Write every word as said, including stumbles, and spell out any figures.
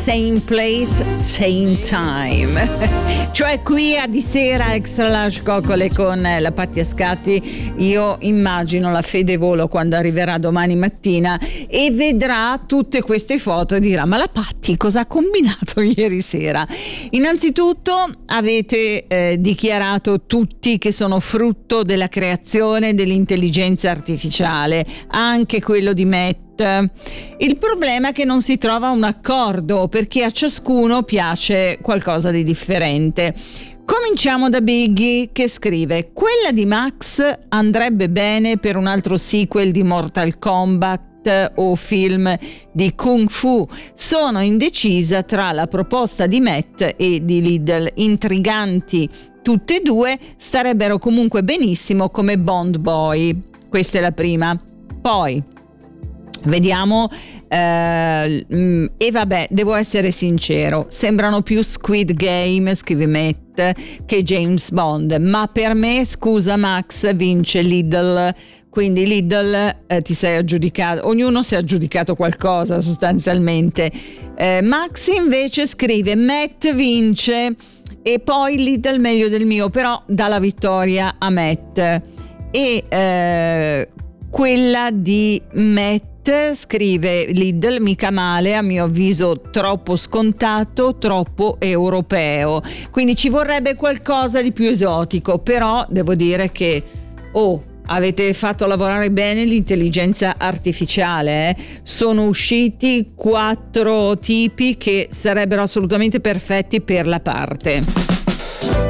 same place, same time. Cioè qui a Di Sera Extra Large Coccole con la Patti Ascatti. Io immagino la Fede Volo quando arriverà domani mattina e vedrà tutte queste foto e dirà: ma la Patti cosa ha combinato ieri sera? Innanzitutto avete eh, dichiarato tutti che sono frutto della creazione dell'intelligenza artificiale, anche quello di Meta. Il problema è che non si trova un accordo perché a ciascuno piace qualcosa di differente. Cominciamo da Biggie, che scrive: quella di Max andrebbe bene per un altro sequel di Mortal Kombat o film di Kung Fu. Sono indecisa tra la proposta di Matt e di Lidl, intriganti tutte e due, starebbero comunque benissimo come Bond Boy. Questa è la prima. Poi vediamo eh, e vabbè, devo essere sincero, sembrano più Squid Game, scrive Matt, che James Bond, ma per me, scusa Max, vince Lidl. Quindi Lidl eh, ti sei aggiudicato, ognuno si è aggiudicato qualcosa sostanzialmente. eh, Max invece scrive: Matt vince e poi Lidl meglio del mio, però dà la vittoria a Matt. E eh, quella di Matt scrive: Lidl mica male, a mio avviso troppo scontato, troppo europeo, quindi ci vorrebbe qualcosa di più esotico. Però devo dire che oh, avete fatto lavorare bene l'intelligenza artificiale, eh? Sono usciti quattro tipi che sarebbero assolutamente perfetti per la parte.